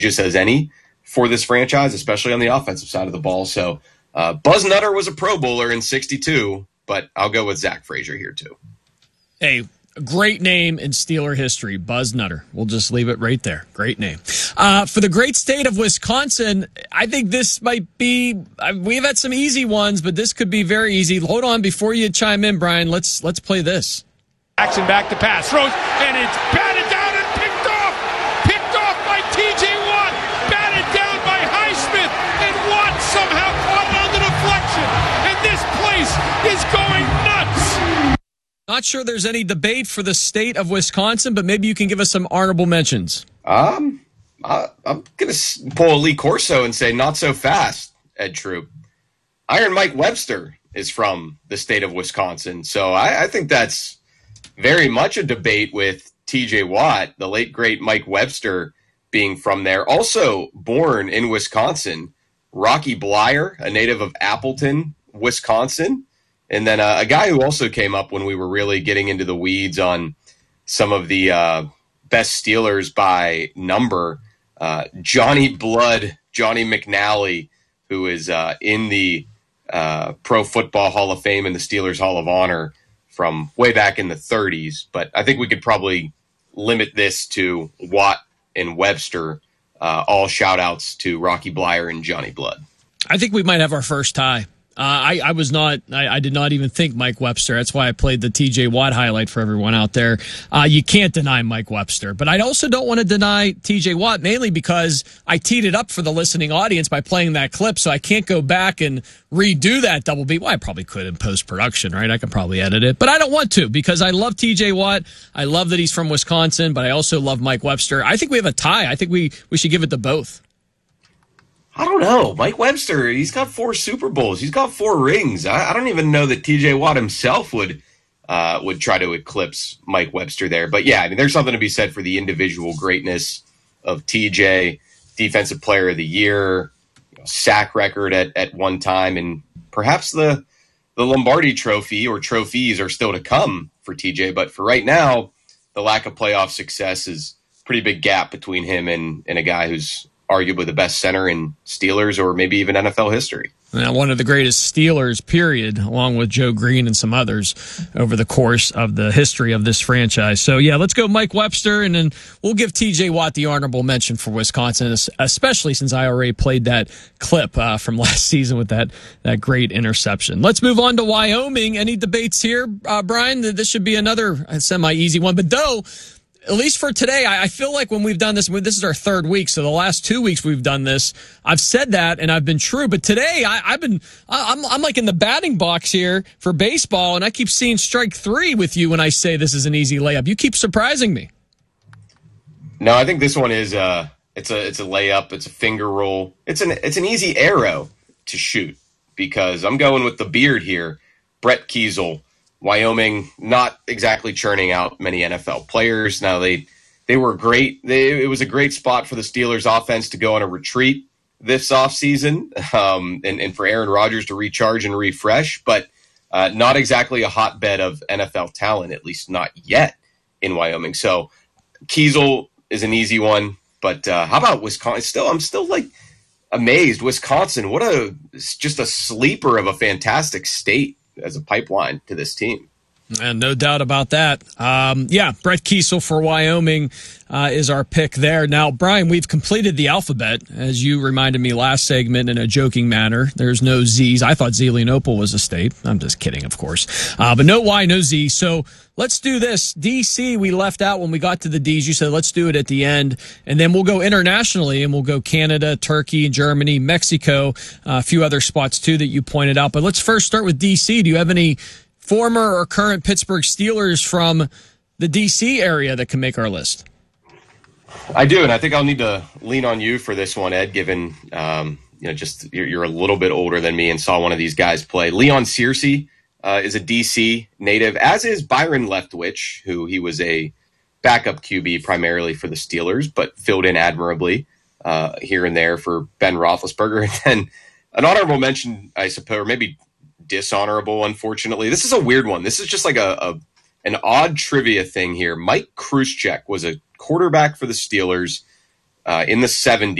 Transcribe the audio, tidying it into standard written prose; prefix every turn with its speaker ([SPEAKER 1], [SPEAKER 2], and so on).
[SPEAKER 1] just as any for this franchise, especially on the offensive side of the ball. So Buzz Nutter was a Pro Bowler in 62, but I'll go with Zach Frazier here too.
[SPEAKER 2] Hey, a great name in Steeler history, Buzz Nutter. We'll just leave it right there. Great name. For the great state of Wisconsin, I think this might be, we've had some easy ones, but this could be very easy. Hold on before you chime in, Brian. Let's play this.
[SPEAKER 3] Jackson back to pass, throws, and it's batted down and picked off. Picked off by T.J. Watt. Batted down by Highsmith, and Watt somehow caught it on the deflection. And this place is going nuts.
[SPEAKER 2] Not sure there's any debate for the state of Wisconsin, but maybe you can give us some honorable mentions.
[SPEAKER 1] I'm going to pull a Lee Corso and say not so fast, Ed Troop. Iron Mike Webster is from the state of Wisconsin, so I think that's very much a debate with T.J. Watt, the late, great Mike Webster being from there. Also born in Wisconsin, Rocky Bleier, a native of Appleton, Wisconsin. And then a guy who also came up when we were really getting into the weeds on some of the best Steelers by number, Johnny Blood, Johnny McNally, who is in the Pro Football Hall of Fame and the Steelers Hall of Honor from way back in the 30s. But I think we could probably limit this to Watt and Webster. All shout-outs to Rocky Bleier and Johnny Blood.
[SPEAKER 2] I think we might have our first tie. I did not even think Mike Webster. That's why I played the TJ Watt highlight for everyone out there. You can't deny Mike Webster, but I also don't want to deny TJ Watt, mainly because I teed it up for the listening audience by playing that clip, so I can't go back and redo that double beat. Well, I probably could in post-production, right? I could probably edit it, but I don't want to because I love TJ Watt. I love that he's from Wisconsin, but I also love Mike Webster. I think we have a tie. I think we should give it to both.
[SPEAKER 1] I don't know. Mike Webster, he's got 4 Super Bowls. He's got 4 rings. I don't even know that T.J. Watt himself would try to eclipse Mike Webster there. But, yeah, I mean, there's something to be said for the individual greatness of T.J., Defensive Player of the Year, sack record at one time, and perhaps the Lombardi Trophy or trophies are still to come for T.J. But for right now, the lack of playoff success is a pretty big gap between him and a guy who's arguably the best center in Steelers or maybe even NFL history.
[SPEAKER 2] Now, one of the greatest Steelers, period, along with Joe Green and some others over the course of the history of this franchise. So, yeah, let's go Mike Webster, and then we'll give T.J. Watt the honorable mention for Wisconsin, especially since I already played that clip from last season with that great interception. Let's move on to Wyoming. Any debates here, Brian? This should be another semi-easy one. But though, at least for today, I feel like when we've done this is our 3rd week. So the last 2 weeks we've done this, I've said that and I've been true. But today I'm like in the batting box here for baseball, and I keep seeing strike 3 with you when I say this is an easy layup. You keep surprising me.
[SPEAKER 1] No, I think this one is it's a layup. It's a finger roll. It's an easy arrow to shoot because I'm going with the beard here, Brett Kiesel. Wyoming not exactly churning out many NFL players. Now they were great. It was a great spot for the Steelers offense to go on a retreat this offseason and for Aaron Rodgers to recharge and refresh, but not exactly a hotbed of NFL talent, at least not yet in Wyoming. So Kiesel is an easy one, but how about Wisconsin? I'm still like amazed. Wisconsin, just a sleeper of a fantastic state as a pipeline to this team.
[SPEAKER 2] And no doubt about that. Brett Kiesel for Wyoming is our pick there. Now, Brian, we've completed the alphabet, as you reminded me last segment in a joking manner. There's no Z's. I thought Zelienople was a state. I'm just kidding, of course. But no Y, no Z. So let's do this. D.C. we left out when we got to the D's. You said let's do it at the end. And then we'll go internationally, and we'll go Canada, Turkey, Germany, Mexico, a few other spots, too, that you pointed out. But let's first start with D.C. Do you have any former or current Pittsburgh Steelers from the D.C. area that can make our list?
[SPEAKER 1] I do, and I think I'll need to lean on you for this one, Ed, given just you're a little bit older than me and saw one of these guys play. Leon Searcy is a D.C. native, as is Byron Leftwich, who he was a backup QB primarily for the Steelers, but filled in admirably here and there for Ben Roethlisberger. And then an honorable mention, I suppose, or maybe dishonorable, unfortunately. This is a weird one. This is just like an odd trivia thing here. Mike Krzyzewski was a quarterback for the Steelers in the 70s.